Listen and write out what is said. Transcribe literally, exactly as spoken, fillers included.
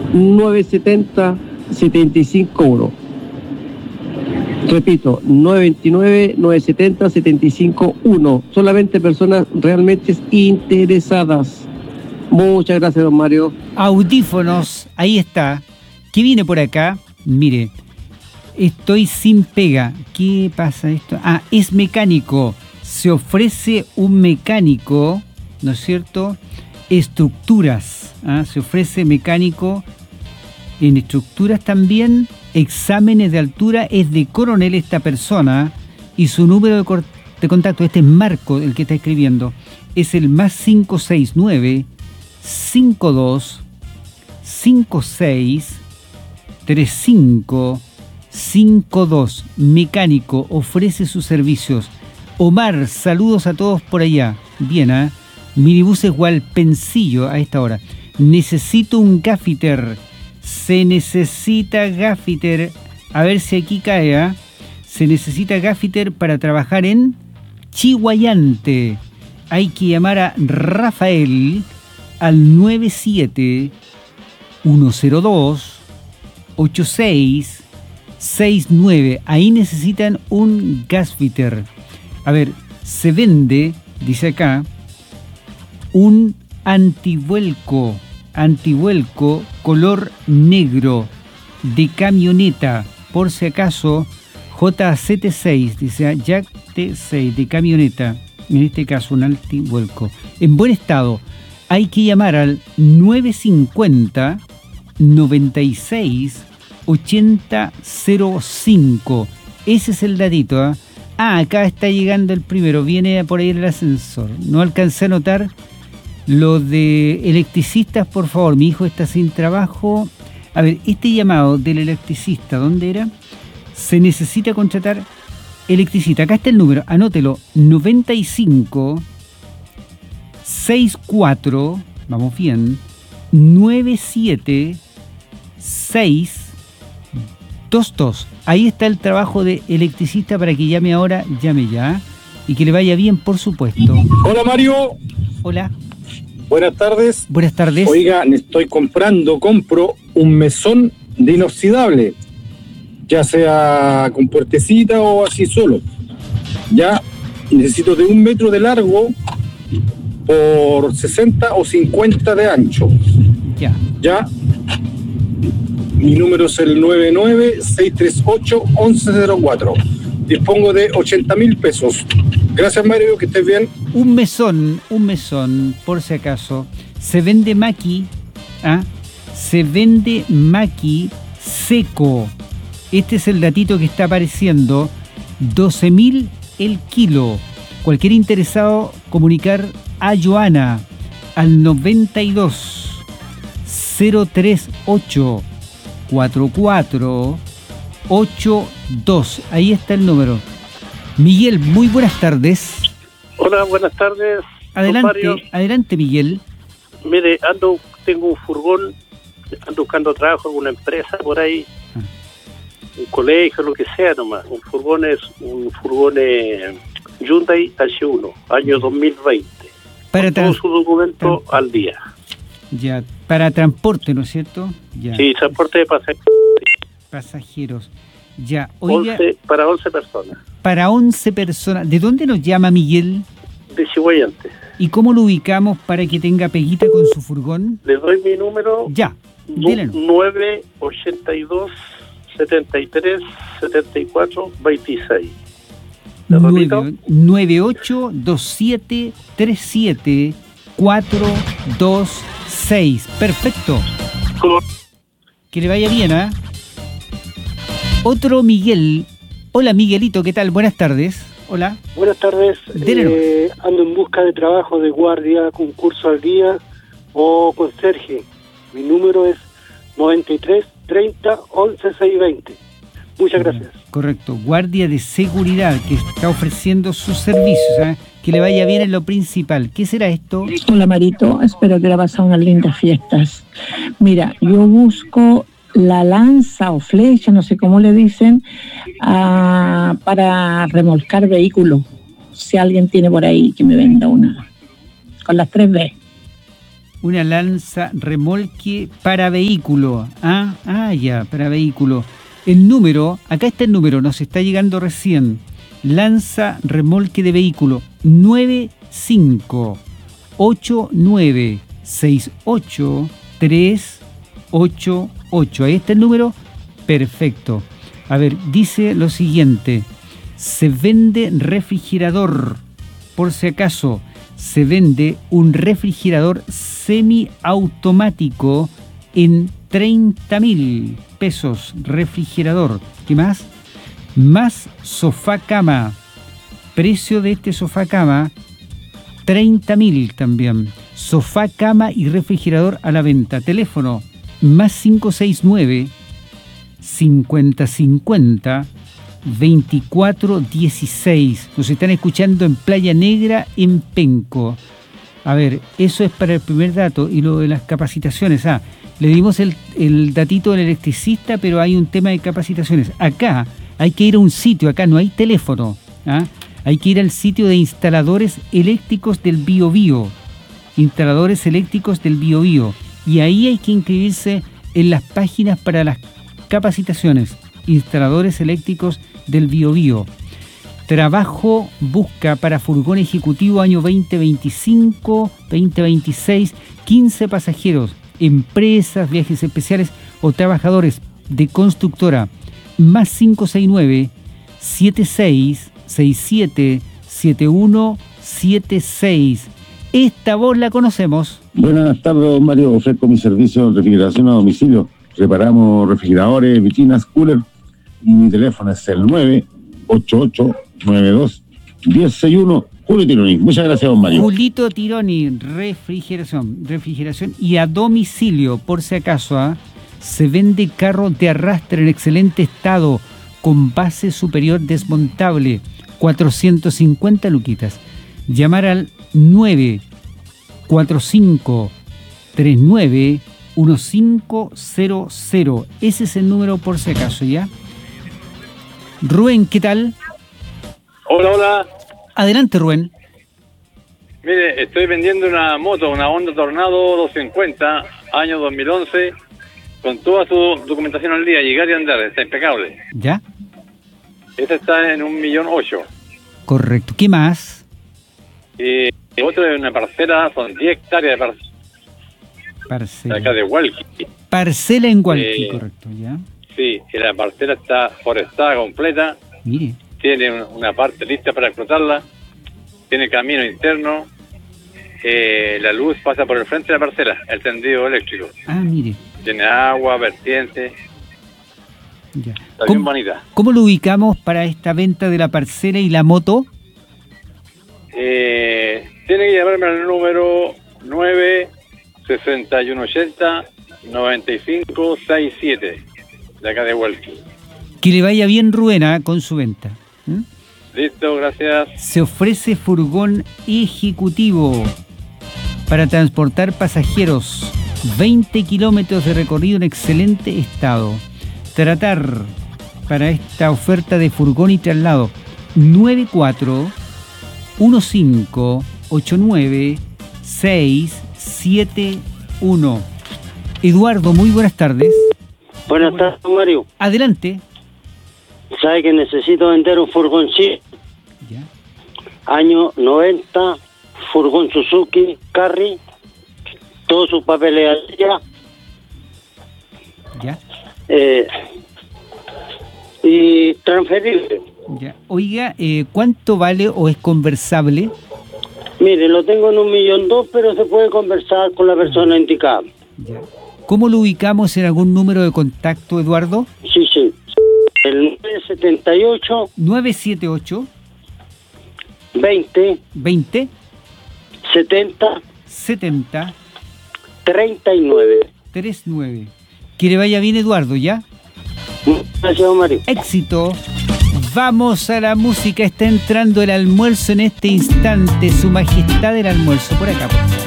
nueve siete cero, siete cinco uno. Repito, nueve dos nueve, nueve siete cero, siete cinco uno. Solamente personas realmente interesadas. Muchas gracias, don Mario. Audífonos, ahí está. ¿Qué viene por acá? Mire, estoy sin pega. ¿Qué pasa esto? Ah, es mecánico. Se ofrece un mecánico, ¿no es cierto? Estructuras. ¿Ah? Se ofrece mecánico en estructuras también. Exámenes de altura. Es de Coronel esta persona. Y su número de, cor- de contacto, este es Marco, el que está escribiendo, es el más cinco seis nueve, cinco dos, cinco seis, tres cinco, cinco dos. Mecánico, ofrece sus servicios. Omar, saludos a todos por allá. Bien, ¿eh? Minibuses Hualpencillo a esta hora. Necesito un gaffiter. Se necesita gaffiter. A ver si aquí cae, ¿eh? Se necesita gaffiter para trabajar en Chihuayante. Hay que llamar a Rafael al nueve siete uno cero dos ocho seis seis nueve. Ahí necesitan un gasfitter. A ver, se vende, dice acá, un antivuelco, antivuelco color negro de camioneta, por si acaso, J C T seis, dice Jack T seis de camioneta, en este caso un antivuelco, en buen estado. Hay que llamar al nueve cinco cero, noventa y seis, ochenta cero cinco. Ese es el datito, ¿eh? Ah, acá está llegando el primero, viene por ahí el ascensor. No alcancé a notar lo de electricistas, por favor. Mi hijo está sin trabajo. A ver, este llamado del electricista, ¿dónde era? Se necesita contratar electricista. Acá está el número, anótelo, noventa y cinco, sesenta y cuatro, vamos bien, noventa y siete, seis dos dos. Ahí está el trabajo de electricista para que llame ahora, llame ya. Y que le vaya bien, por supuesto. Hola, Mario. Hola. Buenas tardes. Buenas tardes. Oiga, estoy comprando, compro un mesón de inoxidable, ya sea con puertecita o así solo. Ya necesito de un metro de largo por sesenta o cincuenta de ancho. Ya. Ya. Mi número es el nueve nueve, seis tres ocho, once cero cuatro. Dispongo de ochenta mil pesos. Gracias, Mario, que estés bien. Un mesón, un mesón, por si acaso. Se vende maqui, ¿ah? Se vende maqui seco. Este es el datito que está apareciendo. doce mil el kilo. Cualquier interesado, comunicar a Joana al noventa y dos, cero treinta y ocho, cuarenta y cuatro ochenta y dos. Ahí está el número. Miguel, muy buenas tardes. Hola, buenas tardes. Adelante, adelante, Miguel. Mire, ando, tengo un furgón, ando buscando trabajo en alguna empresa por ahí, ah. un colegio, lo que sea nomás. Un furgón es un furgón eh, Hyundai H uno, año dos mil veinte. Para todo su documento tra- al día. Ya, para transporte, ¿no es cierto? Ya. Sí, transporte de pasajeros. Pasajeros. Ya, oiga, once, para once personas. Para once personas. ¿De dónde nos llama Miguel? De Chihuayante. ¿Y cómo lo ubicamos para que tenga peguita con su furgón? Le doy mi número. Ya, dílenos. nueve ocho dos, siete tres, siete cuatro, dos seis. nueve ocho dos siete tres siete cuatro dos seis. Perfecto. Que le vaya bien, ¿ah? ¿eh? Otro Miguel. Hola, Miguelito, ¿qué tal? Buenas tardes. Hola. Buenas tardes. Eh, ando en busca de trabajo de guardia, concurso al día o conserje. Mi número es noventa y tres, treinta, once, seiscientos veinte. Muchas gracias. Correcto. Guardia de seguridad que está ofreciendo sus servicios. ¿eh? Que le vaya bien en lo principal. ¿Qué será esto? Hola, Marito. Espero que le pasen unas lindas fiestas. Mira, yo busco la lanza o flecha, no sé cómo le dicen, uh, para remolcar vehículos. Si alguien tiene por ahí que me venda una. Con las tres B. Una lanza remolque para vehículo. Ah, ah, ya, para vehículo. El número, acá está el número, nos está llegando recién. Lanza remolque de vehículo nueve cinco ocho nueve seis ocho tres ocho ocho. Ahí está el número. Perfecto. A ver, dice lo siguiente. Se vende refrigerador. Por si acaso, se vende un refrigerador semiautomático en treinta mil pesos. Refrigerador. ¿Qué más? Más sofá cama. Precio de este sofá cama, treinta mil también. Sofá cama y refrigerador a la venta. Teléfono más cinco seis nueve cincuenta cincuenta veinticuatro dieciséis. Nos están escuchando en Playa Negra, en Penco. A ver, eso es para el primer dato. Y lo de las capacitaciones. Ah, le dimos el, el datito del electricista, pero hay un tema de capacitaciones. Acá hay que ir a un sitio, acá no hay teléfono. ¿Ah? Hay que ir al sitio de instaladores eléctricos del Biobío. Instaladores eléctricos del Biobío. Y ahí hay que inscribirse en las páginas para las capacitaciones. Instaladores eléctricos del Biobío. Trabajo busca para furgón ejecutivo año veinte veinticinco, veinte veintiséis, quince pasajeros, empresas, viajes especiales o trabajadores de constructora. Más cinco seis nueve siete seis seis siete siete uno siete seis. Esta voz la conocemos. Buenas tardes, don Mario. Ofrezco mi servicio de refrigeración a domicilio. Reparamos refrigeradores, vitrinas, cooler. Y mi teléfono es el nueve ocho ocho nueve dos uno cero seis uno. Julio Tironi. Muchas gracias, don Mario. Julito Tironi, refrigeración, refrigeración y a domicilio, por si acaso, ¿eh? Se vende carro de arrastre en excelente estado, con base superior desmontable, cuatrocientos cincuenta luquitas. Llamar al nueve cuatro cinco tres nueve uno cinco cero cero. Ese es el número por si acaso, ¿ya? Rubén, ¿qué tal? Hola, hola. Adelante, Rubén. Mire, estoy vendiendo una moto, una Honda Tornado doscientos cincuenta, año dos mil once, con toda su documentación al día, llegar y andar, está impecable. ¿Ya? Esta está en un millón ocho. Correcto. ¿Qué más? Y otra es una parcela, son diez hectáreas de parcela. Parcela. Acá de Hualqui. Parcela en Hualqui, Eh, correcto, ¿ya? Sí, y la parcela está forestada completa. Mire. Tiene una parte lista para explotarla. Tiene camino interno. Eh, la luz pasa por el frente de la parcela, el tendido eléctrico. Ah, mire. Tiene agua, vertiente. Ya. Está bien bonita. ¿Cómo lo ubicamos para esta venta de la parcela y la moto? Eh, tiene que llamarme al número nueve sesenta y uno ochenta noventa y cinco sesenta y siete de acá de Hualqui. Que le vaya bien, Rubén, ¿eh? Con su venta. ¿Mm? Listo, gracias. Se ofrece furgón ejecutivo para transportar pasajeros. veinte kilómetros de recorrido en excelente estado. Tratar para esta oferta de furgón y traslado nueve cuatro uno cinco ocho nueve seis siete uno. Eduardo, muy buenas tardes. Buenas tardes, Mario. Adelante. ¿Sabe que necesito vender un furgón sí? Ya. Año noventa, furgón Suzuki, Carry, todos sus papeles al día. Ya. Eh, y transferible. Ya. Oiga, eh, ¿cuánto vale o es conversable? Mire, lo tengo en un millón dos, pero se puede conversar con la persona indicada. Ya. ¿Cómo lo ubicamos en algún número de contacto, Eduardo? Sí, sí. El nueve setenta y ocho nueve siete ocho veinte veinte setenta setenta treinta y nueve. treinta y nueve. Que le vaya bien, Eduardo, ¿ya? Gracias, Mario. Éxito. Vamos a la música. Está entrando el almuerzo en este instante. Su majestad el almuerzo. Por acá, por favor.